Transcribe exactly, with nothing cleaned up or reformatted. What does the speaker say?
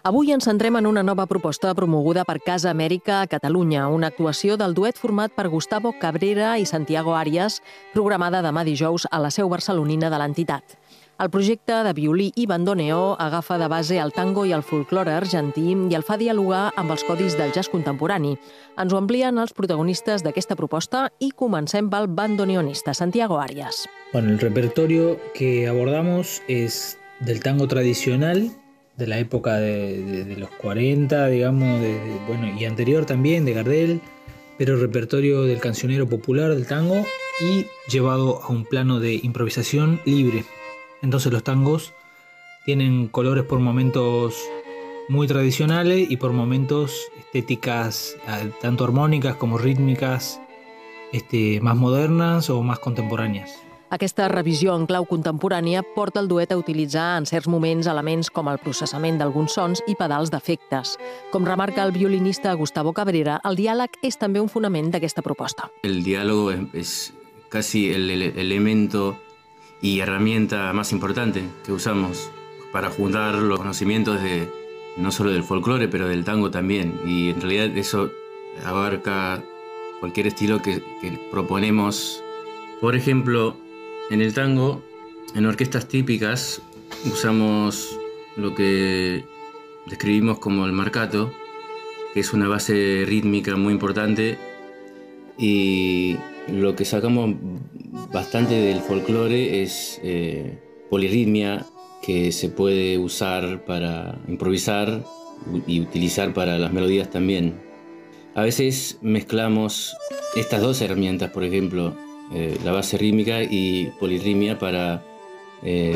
Avui ens centrem en una nova proposta promoguda per Casa Amèrica a Catalunya, una actuació del duet format per Gustavo Cabrera i Santiago Arias, programada demà dijous a la seu barcelonina de l'entitat. El projecte de violí i bandoneó agafa de base el tango i el folklore argentí i el fa dialogar amb els codis del jazz contemporani. Ens ho amplien els protagonistes d'aquesta proposta i comencem pel bandoneonista Santiago Arias. Bueno, el repertorio que abordamos es del tango tradicional, de la época de, de, de los cuarenta, digamos, de, de, bueno, y anterior también, de Gardel, pero repertorio del cancionero popular del tango y llevado a un plano de improvisación libre. Entonces los tangos tienen colores por momentos muy tradicionales y por momentos estéticas tanto armónicas como rítmicas, este, más modernas o más contemporáneas. Aquesta revisió en clau contemporània porta el duet a utilitzar en certs moments elements com el processament d'alguns sons i pedals d'efectes. Com remarca el violinista Gustavo Cabrera, el diàleg és també un fonament d'aquesta proposta. El diálogo es, es casi el, el elemento y herramienta más importante que usamos para juntar los conocimientos de no solo del folclore, pero del tango también. Y en realidad eso abarca cualquier estilo que, que proponemos. Por ejemplo, en el tango, en orquestas típicas, usamos lo que describimos como el marcato, que es una base rítmica muy importante, y lo que sacamos bastante del folclore es eh, polirritmia, que se puede usar para improvisar y utilizar para las melodías también. A veces mezclamos estas dos herramientas, por ejemplo, Eh, la base rítmica y polirritmia para eh,